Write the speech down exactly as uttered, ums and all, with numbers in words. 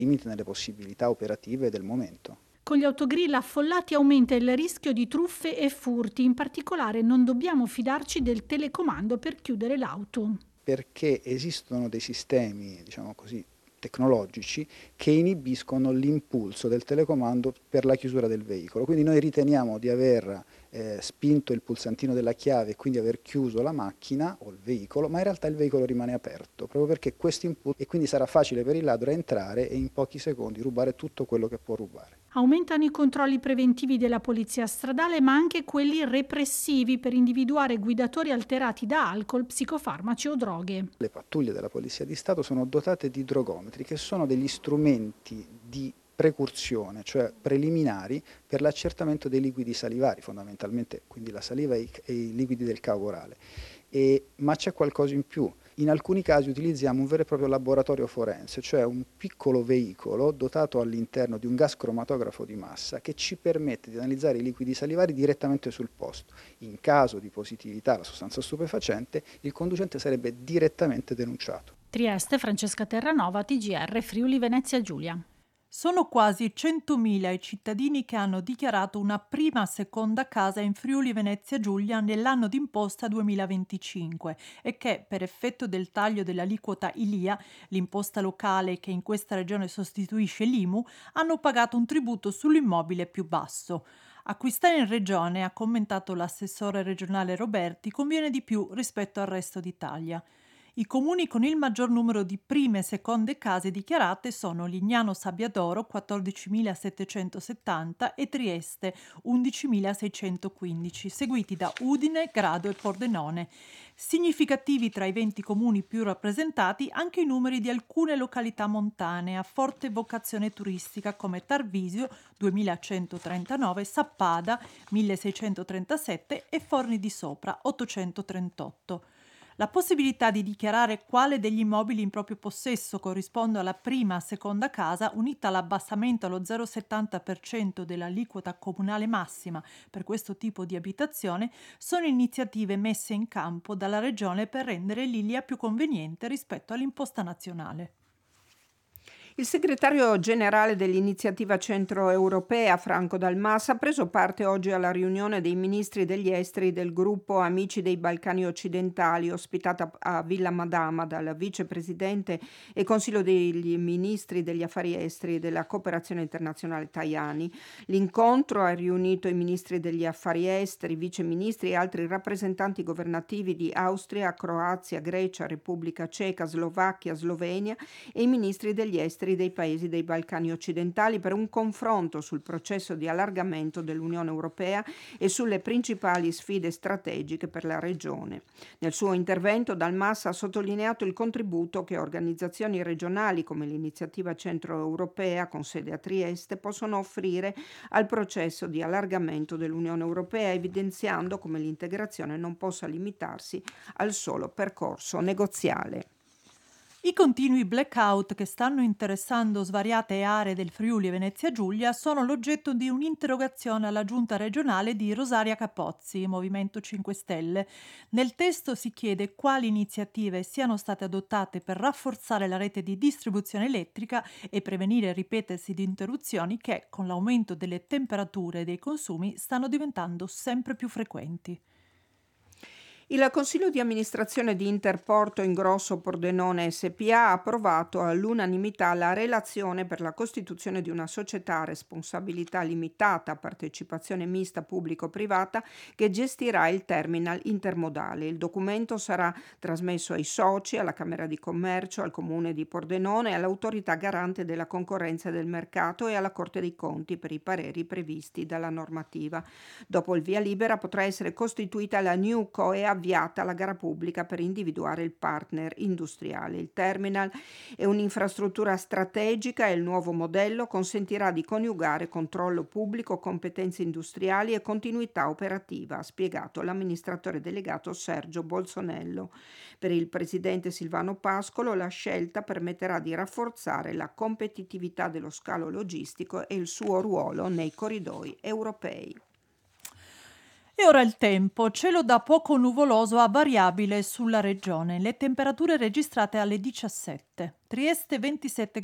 limite nelle possibilità operative del momento. Con gli autogrill affollati aumenta il rischio di truffe e furti, in particolare non dobbiamo fidarci del telecomando per chiudere l'auto. Perché esistono dei sistemi, diciamo così, tecnologici che inibiscono l'impulso del telecomando per la chiusura del veicolo. Quindi noi riteniamo di aver eh, spinto il pulsantino della chiave e quindi aver chiuso la macchina o il veicolo, ma in realtà il veicolo rimane aperto, proprio perché questo impulso, e quindi sarà facile per il ladro entrare e in pochi secondi rubare tutto quello che può rubare. Aumentano i controlli preventivi della polizia stradale, ma anche quelli repressivi per individuare guidatori alterati da alcol, psicofarmaci o droghe. Le pattuglie della Polizia di Stato sono dotate di drogometri, che sono degli strumenti di precursione, cioè preliminari per l'accertamento dei liquidi salivari, fondamentalmente quindi la saliva e i, e i liquidi del cavo orale. E, ma c'è qualcosa in più. In alcuni casi utilizziamo un vero e proprio laboratorio forense, cioè un piccolo veicolo dotato all'interno di un gas cromatografo di massa che ci permette di analizzare i liquidi salivari direttamente sul posto. In caso di positività alla sostanza stupefacente, il conducente sarebbe direttamente denunciato. Trieste, Francesca Terranova, T G R, Friuli Venezia Giulia. Sono quasi centomila i cittadini che hanno dichiarato una prima seconda casa in Friuli Venezia Giulia nell'anno d'imposta duemilaventicinque e che, per effetto del taglio dell'aliquota I L I A, l'imposta locale che in questa regione sostituisce l'I M U, hanno pagato un tributo sull'immobile più basso. Acquistare in regione, ha commentato l'assessore regionale Roberti, conviene di più rispetto al resto d'Italia. I comuni con il maggior numero di prime e seconde case dichiarate sono Lignano Sabbiadoro quattordicimilasettecentosettanta e Trieste undicimilaseicentoquindici, seguiti da Udine, Grado e Pordenone. Significativi tra i venti comuni più rappresentati anche i numeri di alcune località montane a forte vocazione turistica come Tarvisio duemilacentotrentanove, Sappada milleseicentotrentasette e Forni di Sopra ottocentotrentotto. La possibilità di dichiarare quale degli immobili in proprio possesso corrisponde alla prima e seconda casa, unita all'abbassamento allo zero virgola settanta per cento dell'aliquota comunale massima per questo tipo di abitazione, sono iniziative messe in campo dalla Regione per rendere l'I L I A più conveniente rispetto all'imposta nazionale. Il segretario generale dell'Iniziativa Centroeuropea, Franco Dalmas, ha preso parte oggi alla riunione dei ministri degli esteri del gruppo Amici dei Balcani Occidentali, ospitata a Villa Madama dal vicepresidente e Consiglio degli ministri degli affari esteri e della cooperazione internazionale Tajani. L'incontro ha riunito i ministri degli affari esteri, viceministri e altri rappresentanti governativi di Austria, Croazia, Grecia, Repubblica Ceca, Slovacchia, Slovenia e i ministri degli esteri dei paesi dei Balcani occidentali per un confronto sul processo di allargamento dell'Unione Europea e sulle principali sfide strategiche per la regione. Nel suo intervento Dalmas ha sottolineato il contributo che organizzazioni regionali come l'Iniziativa Centroeuropea con sede a Trieste possono offrire al processo di allargamento dell'Unione Europea, evidenziando come l'integrazione non possa limitarsi al solo percorso negoziale. I continui blackout che stanno interessando svariate aree del Friuli e Venezia Giulia sono l'oggetto di un'interrogazione alla giunta regionale di Rosaria Capozzi, Movimento cinque Stelle. Nel testo si chiede quali iniziative siano state adottate per rafforzare la rete di distribuzione elettrica e prevenire il ripetersi di interruzioni che, con l'aumento delle temperature e dei consumi, stanno diventando sempre più frequenti. Il Consiglio di amministrazione di Interporto Ingrosso Pordenone S P A ha approvato all'unanimità la relazione per la costituzione di una società a responsabilità limitata a partecipazione mista pubblico-privata che gestirà il terminal intermodale. Il documento sarà trasmesso ai soci, alla Camera di Commercio, al Comune di Pordenone, all'Autorità Garante della Concorrenza e del Mercato e alla Corte dei Conti per i pareri previsti dalla normativa. Dopo il via libera potrà essere costituita la NewCo e avviata la gara pubblica per individuare il partner industriale. Il terminal è un'infrastruttura strategica e il nuovo modello consentirà di coniugare controllo pubblico, competenze industriali e continuità operativa, ha spiegato l'amministratore delegato Sergio Bolsonello. Per il presidente Silvano Pascolo la scelta permetterà di rafforzare la competitività dello scalo logistico e il suo ruolo nei corridoi europei. E ora il tempo, cielo da poco nuvoloso a variabile sulla regione, le temperature registrate alle diciassette, Trieste ventisette